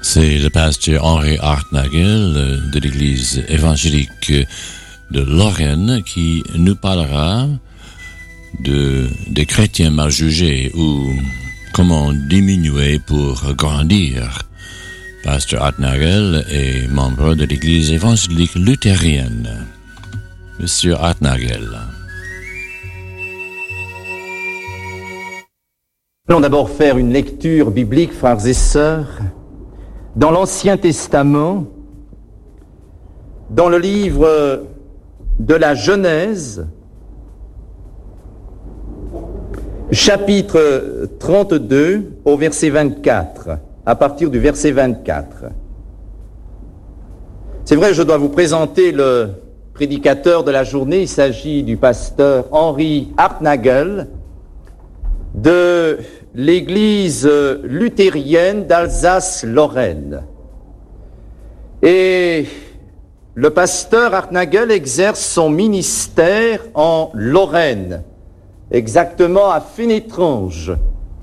C'est le pasteur Henri Hartnagel de l'église évangélique de Lorraine qui nous parlera des chrétiens mal jugés ou comment diminuer pour grandir. Pasteur Hartnagel est membre de l'église évangélique luthérienne. Monsieur Hartnagel. Nous allons d'abord faire une lecture biblique, frères et sœurs, dans l'Ancien Testament, dans le livre de la Genèse, chapitre 32 au verset 24, à partir du verset 24. C'est vrai, je dois vous présenter le prédicateur de la journée. Il s'agit du pasteur Henri Hartnagel de l'église luthérienne d'Alsace-Lorraine. Et le pasteur Hartnagel exerce son ministère en Lorraine, exactement à Fénétrange.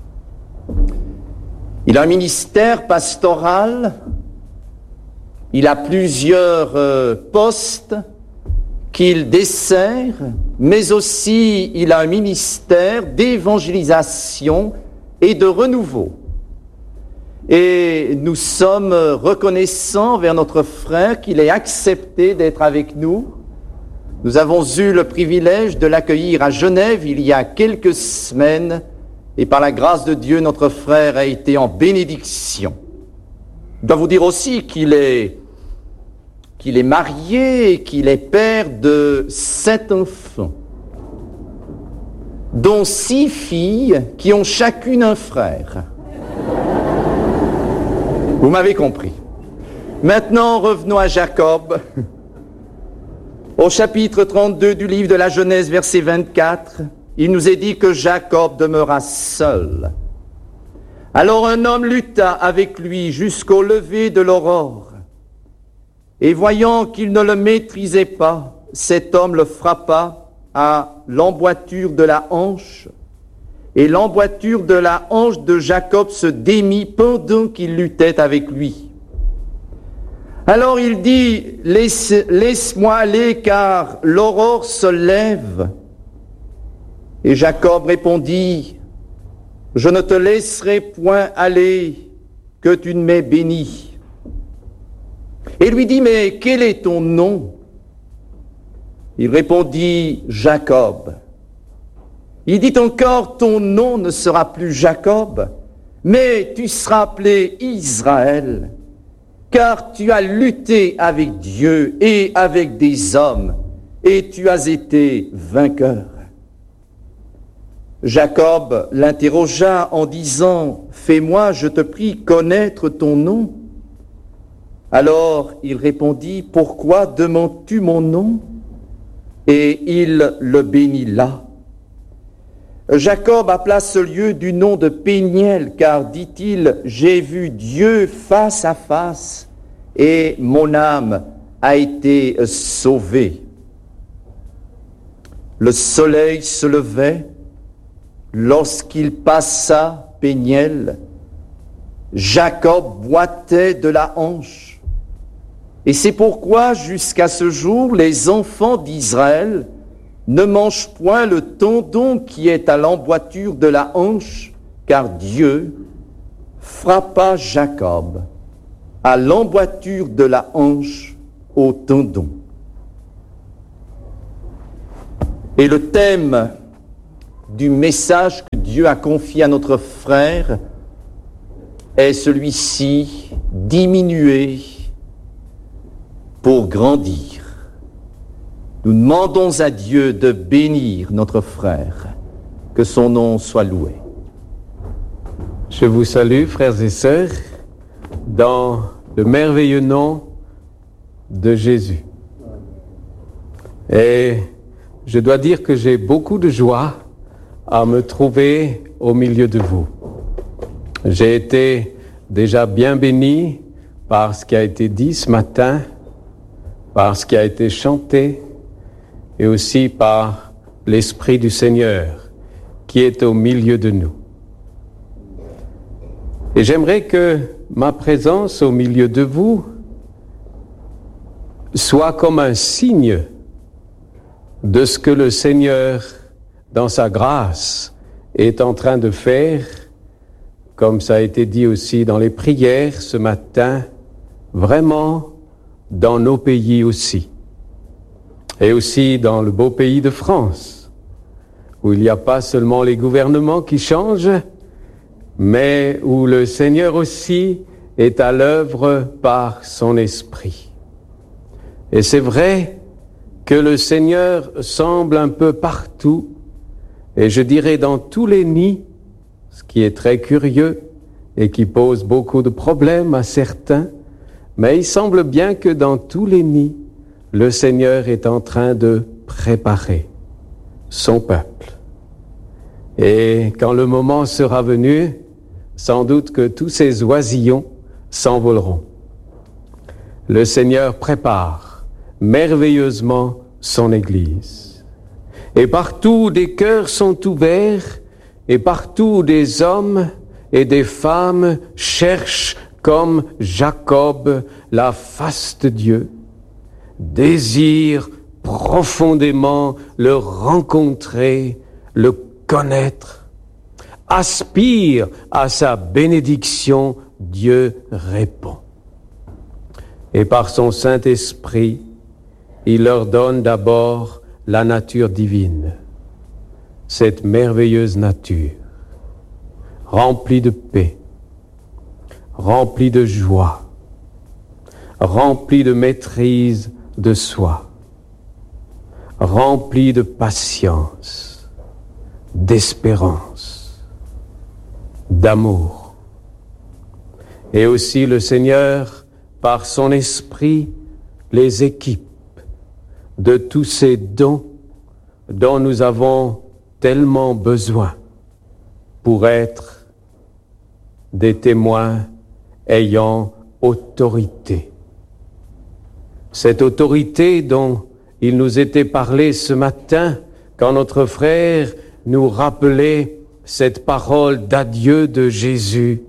Il a un ministère pastoral, il a plusieurs postes qu'il dessert, mais aussi il a un ministère d'évangélisation et de renouveau. Et nous sommes reconnaissants vers notre frère qu'il ait accepté d'être avec nous. Nous avons eu le privilège de l'accueillir à Genève il y a quelques semaines, et par la grâce de Dieu, notre frère a été en bénédiction. Je dois vous dire aussi qu'il est marié et qu'il est père de 7 enfants, dont 6 filles qui ont chacune un frère. Vous m'avez compris. Maintenant, revenons à Jacob, au chapitre 32 du livre de la Genèse, verset 24. Il nous est dit que Jacob demeura seul. Alors un homme lutta avec lui jusqu'au lever de l'aurore. Et voyant qu'il ne le maîtrisait pas, cet homme le frappa à l'emboîture de la hanche, et l'emboîture de la hanche de Jacob se démit pendant qu'il luttait avec lui. Alors il dit, laisse-moi aller, car l'aurore se lève. Et Jacob répondit, je ne te laisserai point aller, que tu ne m'aies béni. Et lui dit, mais quel est ton nom? Il répondit, Jacob. Il dit encore, ton nom ne sera plus Jacob, mais tu seras appelé Israël, car tu as lutté avec Dieu et avec des hommes, et tu as été vainqueur. Jacob l'interrogea en disant, fais-moi, je te prie, connaître ton nom. Alors il répondit, pourquoi demandes-tu mon nom? Et il le bénit là. Jacob appela ce lieu du nom de Péniel, car, dit-il, j'ai vu Dieu face à face, et mon âme a été sauvée. Le soleil se levait. Lorsqu'il passa Péniel, Jacob boitait de la hanche. Et c'est pourquoi, jusqu'à ce jour, les enfants d'Israël ne mangent point le tendon qui est à l'emboîture de la hanche, car Dieu frappa Jacob à l'emboîture de la hanche au tendon. Et le thème du message que Dieu a confié à notre frère est celui-ci, diminuer pour grandir. Nous demandons à Dieu de bénir notre frère, que son nom soit loué. Je vous salue, frères et sœurs, dans le merveilleux nom de Jésus. Et je dois dire que j'ai beaucoup de joie à me trouver au milieu de vous. J'ai été déjà bien béni par ce qui a été dit ce matin, par ce qui a été chanté, et aussi par l'Esprit du Seigneur qui est au milieu de nous. Et j'aimerais que ma présence au milieu de vous soit comme un signe de ce que le Seigneur, dans sa grâce, est en train de faire, comme ça a été dit aussi dans les prières ce matin, vraiment dans nos pays aussi. Et aussi dans le beau pays de France, où il n'y a pas seulement les gouvernements qui changent, mais où le Seigneur aussi est à l'œuvre par son esprit. Et c'est vrai que le Seigneur semble un peu partout, et je dirais dans tous les nids, ce qui est très curieux et qui pose beaucoup de problèmes à certains, mais il semble bien que dans tous les nids, le Seigneur est en train de préparer son peuple. Et quand le moment sera venu, sans doute que tous ces oisillons s'envoleront. Le Seigneur prépare merveilleusement son Église. Et partout où des cœurs sont ouverts, et partout où des hommes et des femmes cherchent comme Jacob la face de Dieu, désirent profondément le rencontrer, le connaître, aspire à sa bénédiction, Dieu répond. Et par son Saint-Esprit, il leur donne d'abord la nature divine, cette merveilleuse nature, remplie de paix, remplie de joie, remplie de maîtrise de soi, remplie de patience, d'espérance, d'amour. Et aussi le Seigneur, par son esprit, les équipe de tous ces dons dont nous avons tellement besoin pour être des témoins ayant autorité. Cette autorité dont il nous était parlé ce matin quand notre frère nous rappelait cette parole d'adieu de Jésus.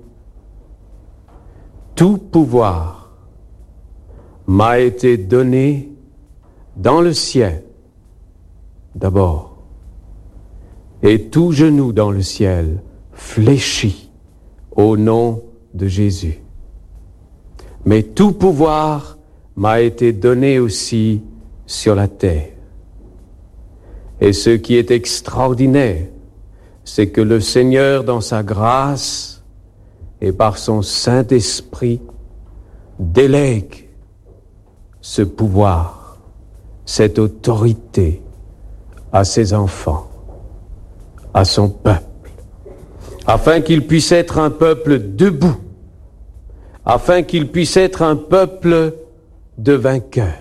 Tout pouvoir m'a été donné dans le ciel d'abord, et tout genou dans le ciel fléchit au nom de Jésus. Mais tout pouvoir m'a été donné aussi sur la terre. Et ce qui est extraordinaire, c'est que le Seigneur, dans sa grâce et par son Saint-Esprit, délègue ce pouvoir, cette autorité à ses enfants, à son peuple, afin qu'il puisse être un peuple debout, afin qu'il puisse être un peuple de vainqueurs.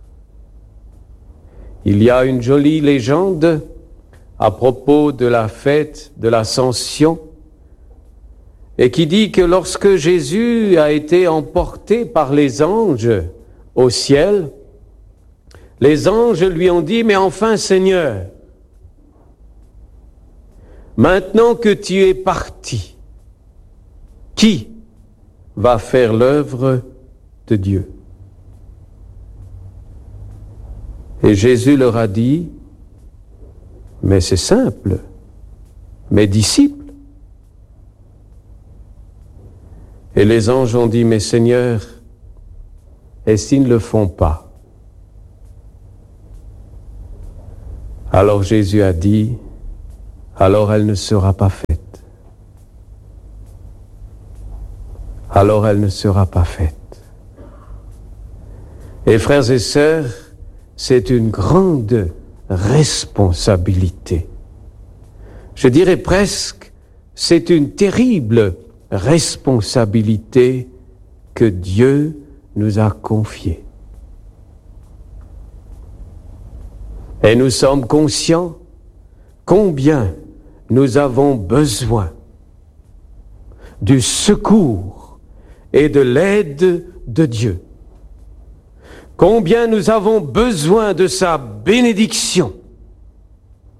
Il y a une jolie légende à propos de la fête de l'Ascension, et qui dit que lorsque Jésus a été emporté par les anges au ciel, les anges lui ont dit « Mais enfin, Seigneur, maintenant que tu es parti, qui va faire l'œuvre de Dieu ?» Et Jésus leur a dit « Mais c'est simple, mes disciples. » Et les anges ont dit « Mais Seigneur, et s'ils ne le font pas ?» Alors Jésus a dit « Alors elle ne sera pas faite. Alors elle ne sera pas faite. » Et frères et sœurs, c'est une grande responsabilité. Je dirais presque, c'est une terrible responsabilité que Dieu nous a confiée. Et nous sommes conscients combien nous avons besoin du secours et de l'aide de Dieu. Combien nous avons besoin de sa bénédiction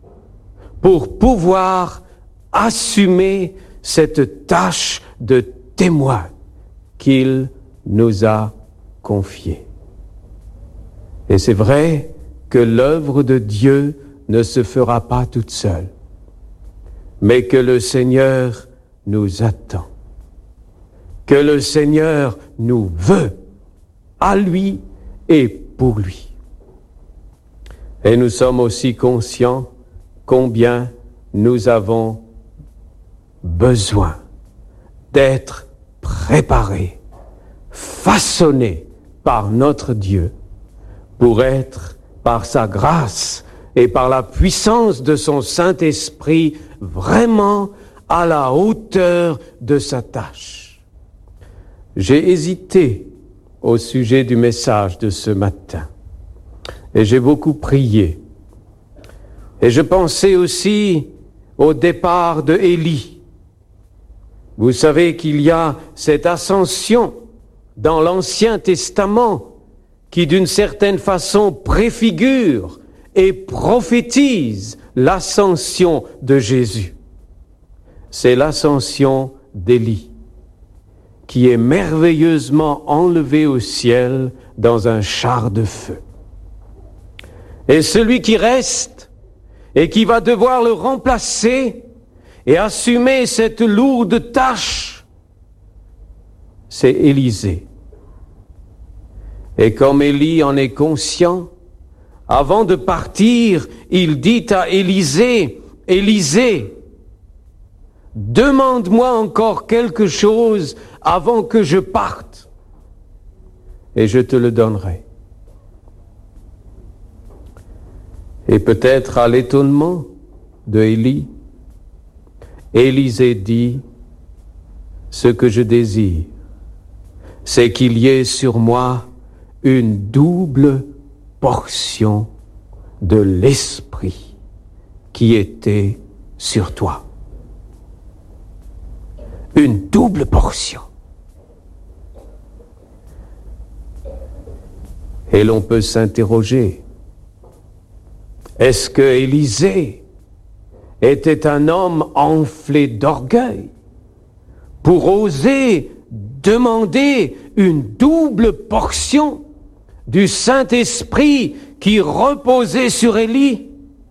pour pouvoir assumer cette tâche de témoin qu'il nous a confié. Et c'est vrai que l'œuvre de Dieu ne se fera pas toute seule, mais que le Seigneur nous attend, que le Seigneur nous veut à lui et pour lui. Et nous sommes aussi conscients combien nous avons besoin d'être préparés, façonnés par notre Dieu pour être, par sa grâce et par la puissance de son Saint-Esprit, vraiment à la hauteur de sa tâche. J'ai hésité au sujet du message de ce matin et j'ai beaucoup prié. Et je pensais aussi au départ de Élie. Vous savez qu'il y a cette ascension dans l'Ancien Testament qui d'une certaine façon préfigure et prophétise l'ascension de Jésus. C'est l'ascension d'Élie, qui est merveilleusement enlevé au ciel dans un char de feu. Et celui qui reste et qui va devoir le remplacer et assumer cette lourde tâche, c'est Élisée. Et comme Élie en est conscient, avant de partir, il dit à Élisée, « Élisée, demande-moi encore quelque chose avant que je parte, et je te le donnerai. » Et peut-être à l'étonnement de Élie, Élisée dit, « Ce que je désire, c'est qu'il y ait sur moi une double portion de l'Esprit qui était sur toi. » Une double portion. Et l'on peut s'interroger, est-ce que Élisée était un homme enflé d'orgueil pour oser demander une double portion du Saint-Esprit qui reposait sur Élie?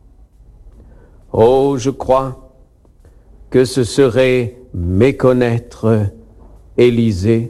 Oh, je crois que ce serait méconnaître Élisée,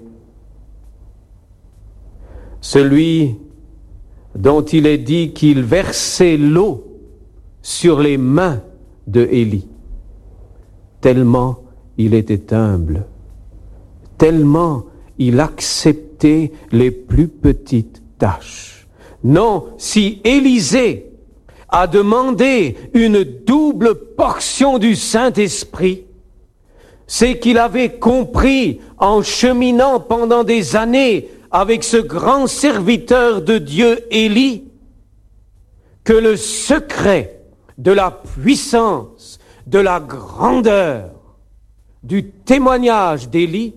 celui dont il est dit qu'il versait l'eau sur les mains de Élie, tellement il était humble, tellement il acceptait les plus petites tâches. Non, si Élisée a demandé une double portion du Saint-Esprit, c'est qu'il avait compris, en cheminant pendant des années avec ce grand serviteur de Dieu, Élie, que le secret de la puissance, de la grandeur, du témoignage d'Élie,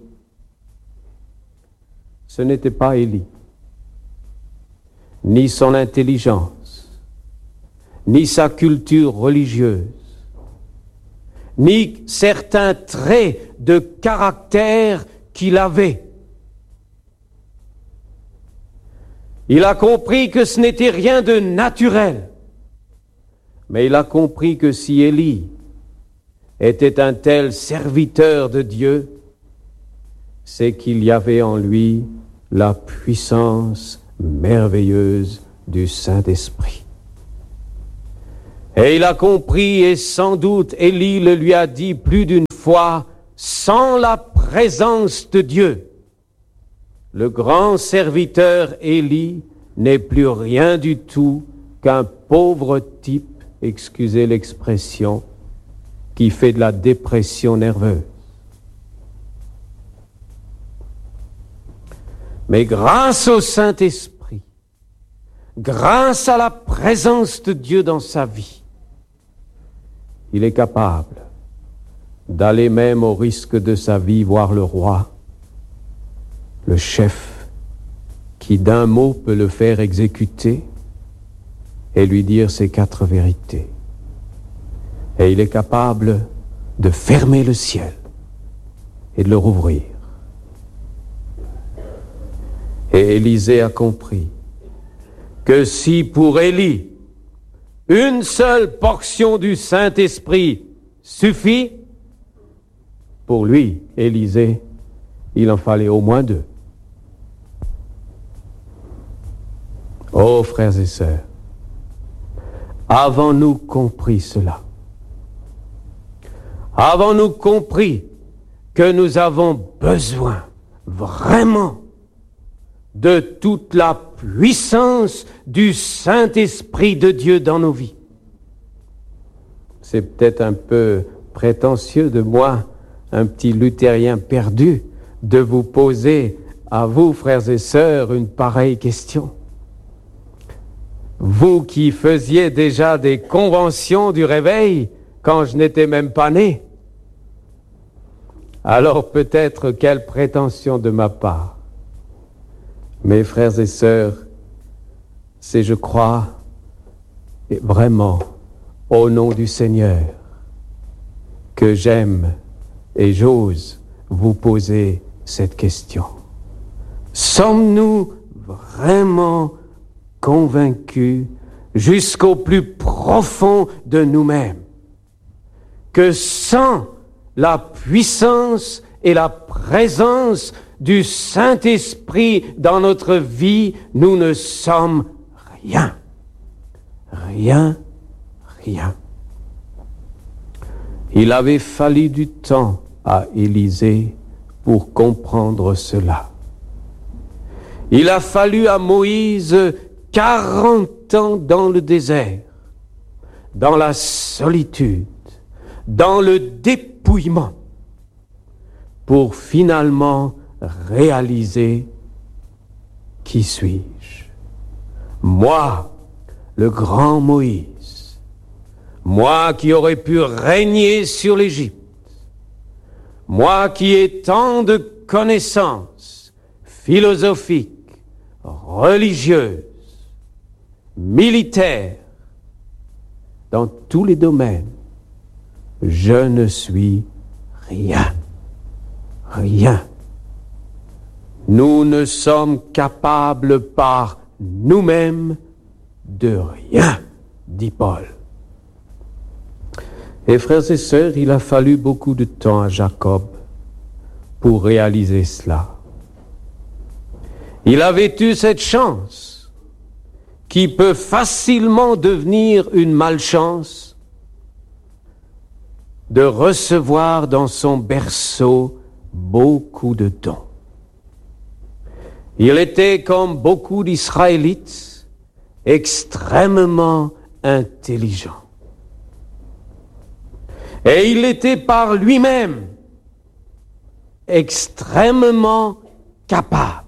ce n'était pas Élie, ni son intelligence, ni sa culture religieuse, ni certains traits de caractère qu'il avait. Il a compris que ce n'était rien de naturel, mais il a compris que si Élie était un tel serviteur de Dieu, c'est qu'il y avait en lui la puissance merveilleuse du Saint-Esprit. Et il a compris, et sans doute Élie le lui a dit plus d'une fois, sans la présence de Dieu, le grand serviteur Élie n'est plus rien du tout qu'un pauvre type, excusez l'expression, qui fait de la dépression nerveuse. Mais grâce au Saint-Esprit, grâce à la présence de Dieu dans sa vie, il est capable d'aller même au risque de sa vie voir le roi, le chef, qui d'un mot peut le faire exécuter et lui dire ces 4 vérités. Et il est capable de fermer le ciel et de le rouvrir Et Élisée a compris que si pour Élie, une seule portion du Saint-Esprit suffit, pour lui, Élisée, il en fallait au moins 2. Oh, frères et sœurs, avons-nous compris cela? Avons-nous compris que nous avons besoin vraiment de toute la puissance du Saint-Esprit de Dieu dans nos vies? C'est peut-être un peu prétentieux de moi, un petit luthérien perdu, de vous poser à vous, frères et sœurs, une pareille question. Vous qui faisiez déjà des conventions du réveil quand je n'étais même pas né, alors peut-être quelle prétention de ma part. Mes frères et sœurs, c'est, je crois, vraiment au nom du Seigneur que j'aime et j'ose vous poser cette question. Sommes-nous vraiment convaincus jusqu'au plus profond de nous-mêmes que sans la puissance et la présence du Saint-Esprit dans notre vie, nous ne sommes rien. Rien, rien. Il avait fallu du temps à Élisée pour comprendre cela. Il a fallu à Moïse 40 ans dans le désert, dans la solitude, dans le dépouillement, pour finalement réaliser qui suis-je? Moi, le grand Moïse, moi qui aurais pu régner sur l'Égypte, moi qui ai tant de connaissances philosophiques, religieuses, militaires, dans tous les domaines, je ne suis rien. Rien. Nous ne sommes capables par nous-mêmes de rien, dit Paul. Et frères et sœurs, il a fallu beaucoup de temps à Jacob pour réaliser cela. Il avait eu cette chance qui peut facilement devenir une malchance de recevoir dans son berceau beaucoup de dons. Il était, comme beaucoup d'Israélites, extrêmement intelligent. Et il était par lui-même extrêmement capable.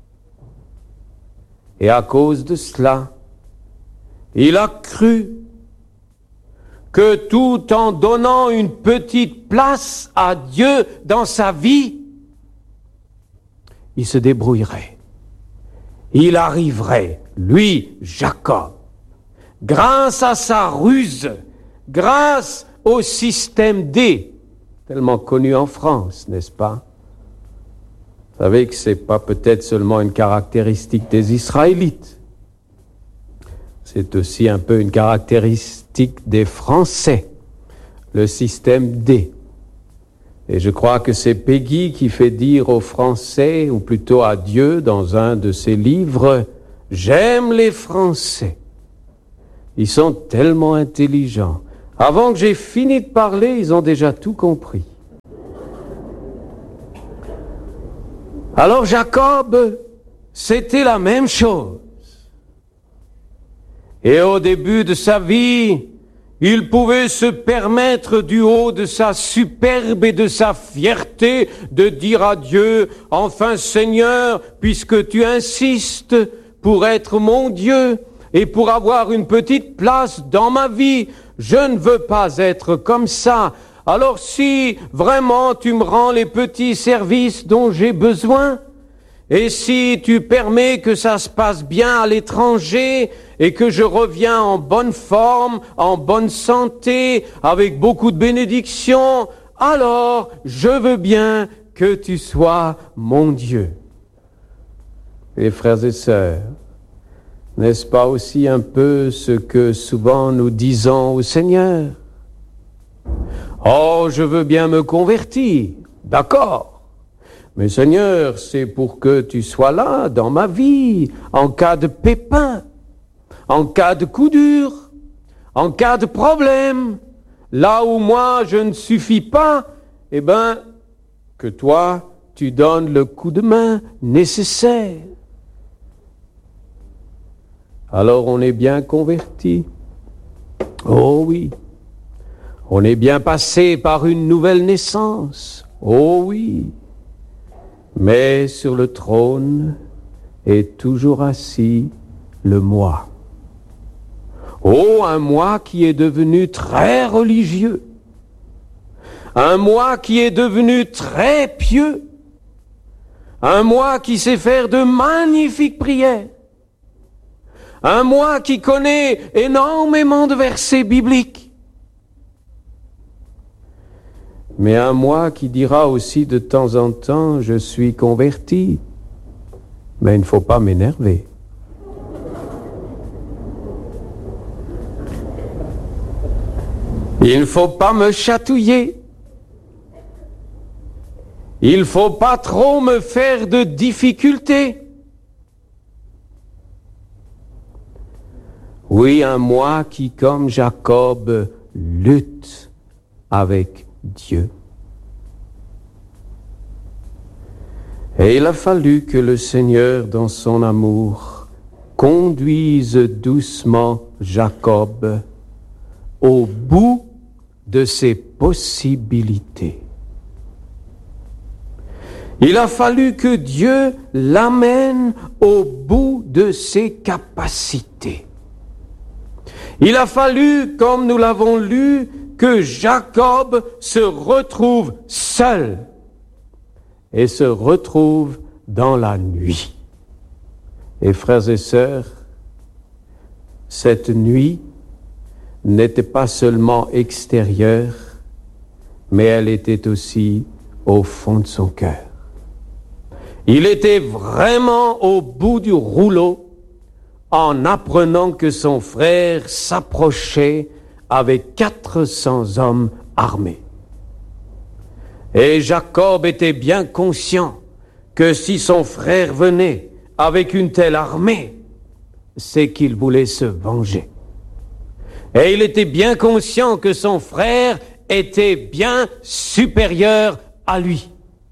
Et à cause de cela, il a cru que tout en donnant une petite place à Dieu dans sa vie, il se débrouillerait. Il arriverait, lui, Jacob, grâce à sa ruse, grâce au système D, tellement connu en France, n'est-ce pas? Vous savez que ce n'est pas peut-être seulement une caractéristique des Israélites. C'est aussi un peu une caractéristique des Français, le système D. Et je crois que c'est Peggy qui fait dire aux Français, ou plutôt à Dieu, dans un de ses livres, « J'aime les Français. Ils sont tellement intelligents. Avant que j'ai fini de parler, ils ont déjà tout compris. » Alors Jacob, c'était la même chose. Et au début de sa vie, il pouvait se permettre du haut de sa superbe et de sa fierté de dire à Dieu, « Enfin Seigneur, puisque tu insistes pour être mon Dieu et pour avoir une petite place dans ma vie, je ne veux pas être comme ça. Alors si vraiment tu me rends les petits services dont j'ai besoin, et si tu permets que ça se passe bien à l'étranger et que je reviens en bonne forme, en bonne santé, avec beaucoup de bénédictions, alors je veux bien que tu sois mon Dieu. » Et frères et sœurs, n'est-ce pas aussi un peu ce que souvent nous disons au Seigneur? Oh, je veux bien me convertir, d'accord. Mais Seigneur, c'est pour que tu sois là dans ma vie, en cas de pépin, en cas de coup dur, en cas de problème, là où moi je ne suffis pas, eh bien, que toi, tu donnes le coup de main nécessaire. Alors on est bien converti. Oh oui. On est bien passé par une nouvelle naissance. Oh oui. Mais sur le trône est toujours assis le moi. Oh, un moi qui est devenu très religieux. Un moi qui est devenu très pieux. Un moi qui sait faire de magnifiques prières. Un moi qui connaît énormément de versets bibliques. Mais un moi qui dira aussi de temps en temps, je suis converti. Mais il ne faut pas m'énerver. Il ne faut pas me chatouiller. Il ne faut pas trop me faire de difficultés. Oui, un moi qui, comme Jacob, lutte avec Dieu. Et il a fallu que le Seigneur, dans son amour, conduise doucement Jacob au bout de ses possibilités. Il a fallu que Dieu l'amène au bout de ses capacités. Il a fallu, comme nous l'avons lu, que Jacob se retrouve seul et se retrouve dans la nuit. Et frères et sœurs, cette nuit n'était pas seulement extérieure, mais elle était aussi au fond de son cœur. Il était vraiment au bout du rouleau en apprenant que son frère s'approchait avec 400 hommes armés. Et Jacob était bien conscient que si son frère venait avec une telle armée, c'est qu'il voulait se venger. Et il était bien conscient que son frère était bien supérieur à lui.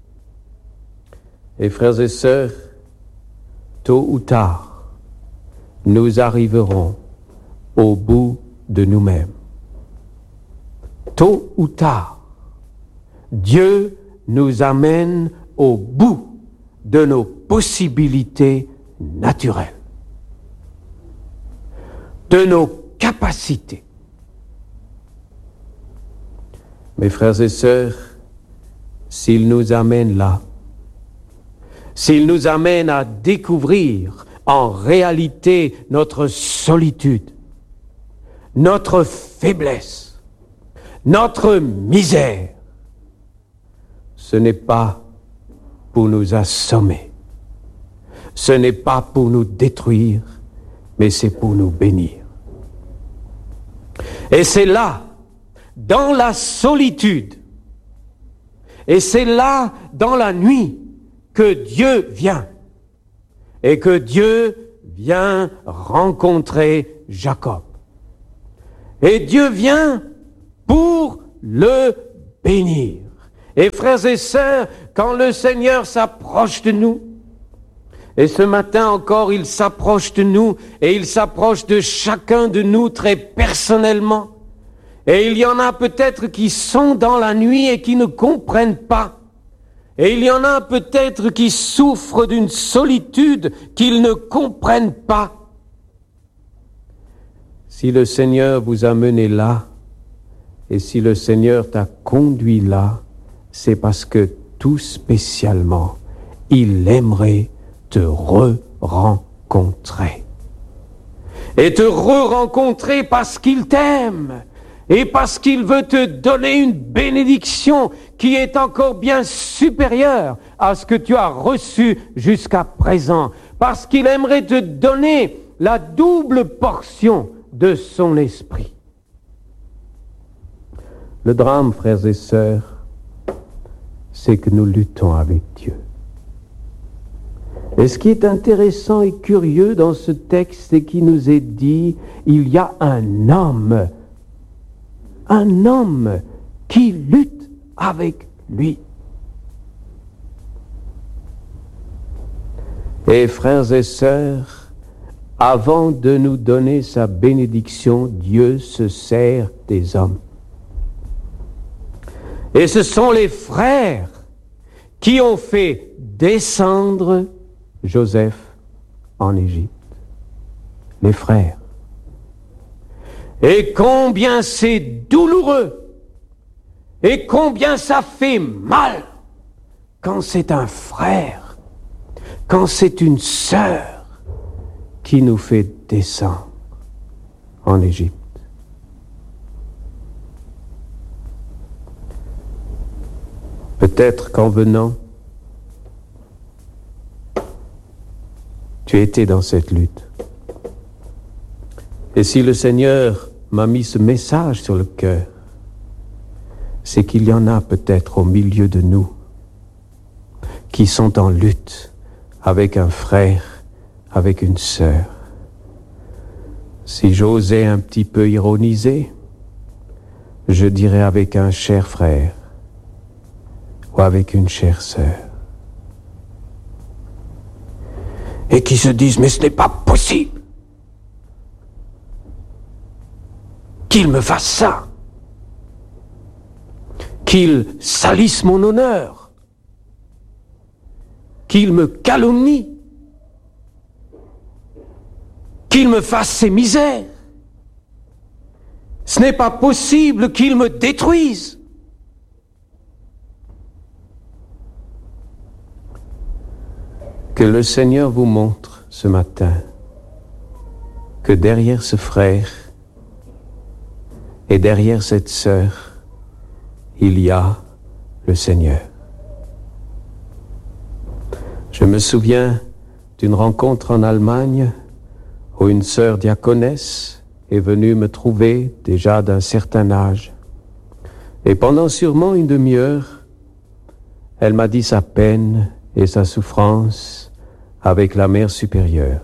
Et frères et sœurs, tôt ou tard, nous arriverons au bout de nous-mêmes. Tôt ou tard, Dieu nous amène au bout de nos possibilités naturelles, de nos capacités. Mes frères et sœurs, s'il nous amène là, s'il nous amène à découvrir en réalité notre solitude, notre faiblesse, notre misère, ce n'est pas pour nous assommer, ce n'est pas pour nous détruire, mais c'est pour nous bénir. Et c'est là, dans la solitude, et c'est là, dans la nuit, que Dieu vient. Et que Dieu vient rencontrer Jacob. Et Dieu vient pour le bénir. Et frères et sœurs, quand le Seigneur s'approche de nous, et ce matin encore il s'approche de nous, et il s'approche de chacun de nous très personnellement, et il y en a peut-être qui sont dans la nuit et qui ne comprennent pas. Et il y en a peut-être qui souffrent d'une solitude qu'ils ne comprennent pas. Si le Seigneur vous a mené là, et si le Seigneur t'a conduit là, c'est parce que tout spécialement, il aimerait te re-rencontrer. Et te re-rencontrer parce qu'il t'aime. Et parce qu'il veut te donner une bénédiction qui est encore bien supérieure à ce que tu as reçu jusqu'à présent. parce qu'il aimerait te donner la double portion de son esprit. Le drame, frères et sœurs, c'est que nous luttons avec Dieu. Et ce qui est intéressant et curieux dans ce texte, c'est qu'il nous est dit, il y a un homme qui lutte avec lui. Et frères et sœurs, avant de nous donner sa bénédiction, Dieu se sert des hommes. Et ce sont les frères qui ont fait descendre Joseph en Égypte. Les frères. Et combien c'est douloureux, et combien ça fait mal quand c'est un frère, quand c'est une sœur qui nous fait descendre en Égypte. Peut-être qu'en venant, tu étais dans cette lutte. Et si le Seigneur m'a mis ce message sur le cœur, c'est qu'il y en a peut-être au milieu de nous qui sont en lutte avec un frère, avec une sœur. Si j'osais un petit peu ironiser, je dirais avec un cher frère ou avec une chère sœur. Et qui se disent, mais ce n'est pas possible qu'il me fasse ça, qu'il salisse mon honneur, qu'il me calomnie, qu'il me fasse ses misères. Ce n'est pas possible qu'il me détruise. Que le Seigneur vous montre ce matin que derrière ce frère et derrière cette sœur, il y a le Seigneur. Je me souviens d'une rencontre en Allemagne où une sœur diaconesse est venue me trouver déjà d'un certain âge. Et pendant sûrement une demi-heure, elle m'a dit sa peine et sa souffrance avec la mère supérieure,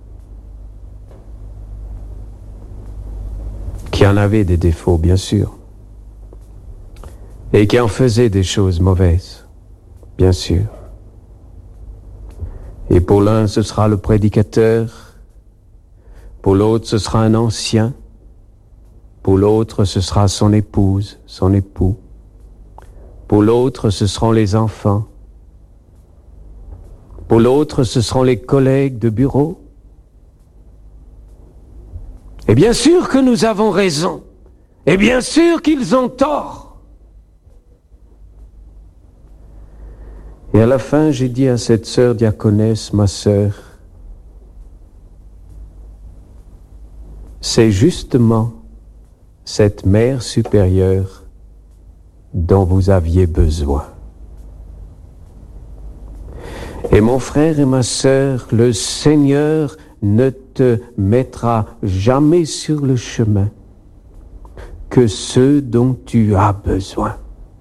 qui en avait des défauts, bien sûr, et qui en faisait des choses mauvaises, bien sûr. Et pour l'un, ce sera le prédicateur, pour l'autre, ce sera un ancien, pour l'autre, ce sera son épouse, son époux, pour l'autre, ce seront les enfants, pour l'autre, ce seront les collègues de bureau. Et bien sûr que nous avons raison, et bien sûr qu'ils ont tort. Et à la fin, j'ai dit à cette sœur diaconesse, ma sœur, c'est justement cette mère supérieure dont vous aviez besoin. Et mon frère et ma sœur, le Seigneur ne te mettra jamais sur le chemin que ceux dont tu as besoin.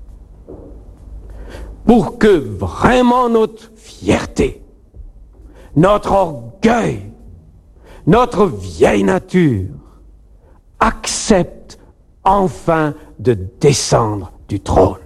Pour que vraiment notre fierté, notre orgueil, notre vieille nature accepte enfin de descendre du trône.